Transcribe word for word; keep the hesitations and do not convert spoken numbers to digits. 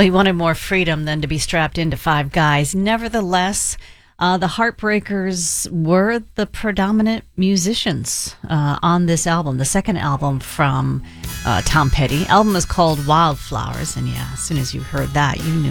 Well, he wanted more freedom than to be strapped into five guys. Nevertheless, uh, the Heartbreakers were the predominant musicians uh, on this album, the second album from uh, Tom Petty. Album is called Wildflowers, and yeah, as soon as you heard that, you knew